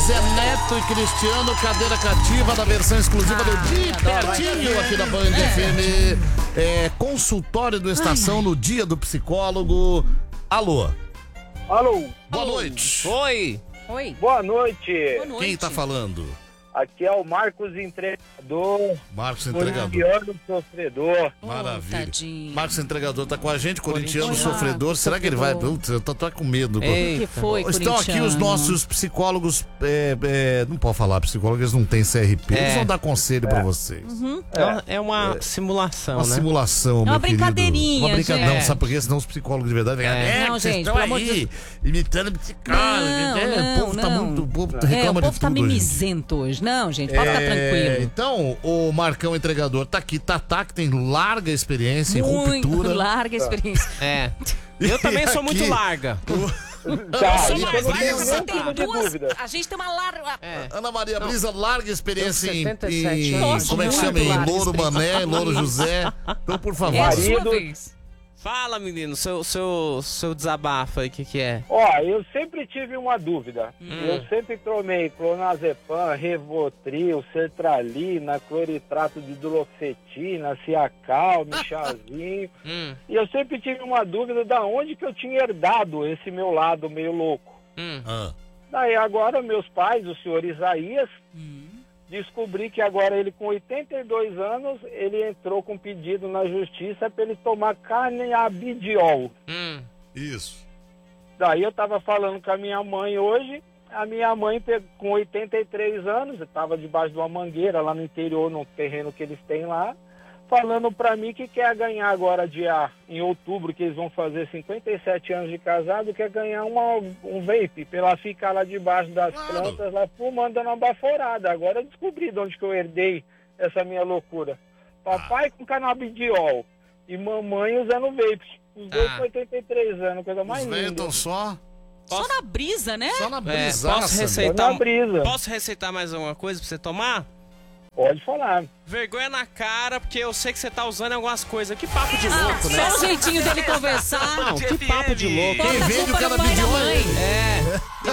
Zé Neto e Cristiano, cadeira cativa da versão exclusiva do Dia Pertinho aqui da Band FM. Consultório do Estação no Dia do Psicólogo. Alô. Alô. Boa noite. Oi. Boa noite. Quem tá falando? Aqui é o Marcos Entregador. Marcos Entregador. Corintiano Sofredor. Maravilha. Tadinho. Marcos Entregador tá com a gente, corintiano sofredor. Será que ele vai? Putz, eu tô com medo. O que foi, Estão aqui corintiano? os nossos psicólogos. Não pode falar, psicólogos eles não têm CRP. Eles vão dar conselho pra vocês. É uma simulação, Uma né? simulação, uma meu brincadeirinha, querido. Uma brincadeira. gente. Não, sabe por quê? Senão os psicólogos de verdade vão Não, vocês gente, estão pelo amor aí, de imitando psicólogo. O povo tá muito. O povo reclama o povo de tá tudo hoje em dia. mimizento hoje. Não, gente, pode ficar tranquilo. Então, o Marcão Entregador tá aqui, Tatá, que tem larga experiência em Muito ruptura. larga experiência. É. Eu também sou muito aqui- larga. Tá, sou isso mais eu não tenho brisa, nenhum tá? tipo de dúvida. A gente tem uma larga... Ana Maria Brisa, larga experiência Tenho em 77 anos. Nossa, como é que muito chama? Em larga Louro experiência. Mané, Louro José. Então, por favor. É a sua Marido. vez. Fala, menino, seu desabafo aí, o que é? Ó, eu sempre tive uma dúvida. Eu sempre tomei clonazepam, Rivotril, sertralina, cloritrato de duloxetina, Ciacalme, chazinho. E eu sempre tive uma dúvida da onde que eu tinha herdado esse meu lado meio louco. Ah, Daí agora meus pais, o senhor Isaías, descobri que agora ele com 82 anos, ele entrou com pedido na justiça para ele tomar canabidiol. isso. Daí eu tava falando com a minha mãe hoje, a minha mãe com 83 anos, estava debaixo de uma mangueira lá no interior, no terreno que eles têm lá, falando pra mim que quer ganhar agora em outubro, que eles vão fazer 57 anos de casado, quer ganhar um vape, pra ela ficar lá debaixo das plantas, lá fumando, dando uma baforada. Agora eu descobri de onde que eu herdei essa minha loucura. Papai com canabidiol e mamãe usando vape. Os dois com 83 anos, coisa mais Os velhos linda. estão só Só na brisa, né? na Posso brisaça. receitar? Na brisa. Posso receitar mais alguma coisa pra você tomar? Pode falar. Vergonha na cara, porque eu sei que você tá usando algumas coisas. Que papo de louco, né? Só o jeitinho dele conversar. Não, que papo de louco. Quem vende o Culpa do pai e da canabidiol? mãe. É.